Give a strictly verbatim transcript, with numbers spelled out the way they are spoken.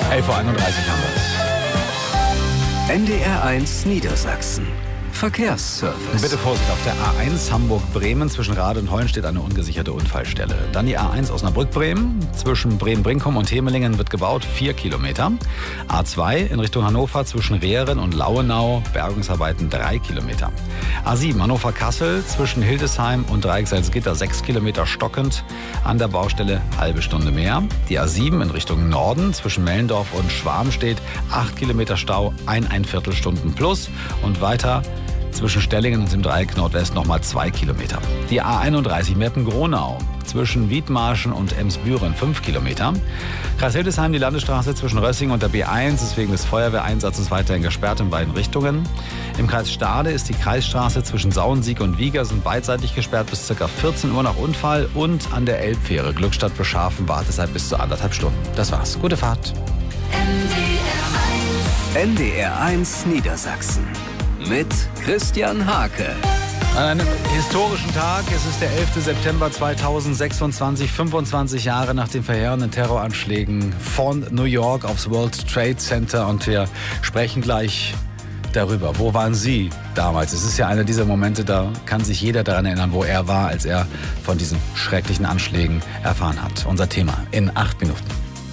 elf Uhr einunddreißig haben wir es. N D R eins Niedersachsen. Verkehrsservice. Bitte Vorsicht, auf der A eins Hamburg-Bremen zwischen Rade und Hollen steht eine ungesicherte Unfallstelle. Dann die A eins Osnabrück-Bremen zwischen Bremen-Brinkum und Hemelingen wird gebaut, vier Kilometer. A zwei in Richtung Hannover zwischen Rehren und Lauenau, Bergungsarbeiten drei Kilometer. A sieben Hannover-Kassel zwischen Hildesheim und Dreiecksalzgitter sechs Kilometer stockend. An der Baustelle halbe Stunde mehr. Die A sieben in Richtung Norden zwischen Mellendorf und Schwarmstedt acht Kilometer Stau, ein ein Viertelstunden plus. Und weiter zwischen Stellingen und dem Dreieck Nordwest nochmal zwei Kilometer. Die A einunddreißig Meppen-Gronau zwischen Wiedmarschen und Emsbüren fünf Kilometer. Kreis Hildesheim, die Landesstraße zwischen Rössing und der B eins ist wegen des Feuerwehreinsatzes weiterhin gesperrt in beiden Richtungen. Im Kreis Stade ist die Kreisstraße zwischen Sauensiek und Wiegersen beidseitig gesperrt bis ca. vierzehn Uhr nach Unfall. Und an der Elbfähre Glückstadt Beschafen Wartezeit bis zu anderthalb Stunden. Das war's. Gute Fahrt. N D R eins Niedersachsen. Mit Christian Hake. An einem historischen Tag, es ist der elfte September zweitausendsechsundzwanzig, fünfundzwanzig Jahre nach den verheerenden Terroranschlägen von New York aufs World Trade Center. Und wir sprechen gleich darüber. Wo waren Sie damals? Es ist ja einer dieser Momente, da kann sich jeder daran erinnern, wo er war, als er von diesen schrecklichen Anschlägen erfahren hat. Unser Thema in acht Minuten.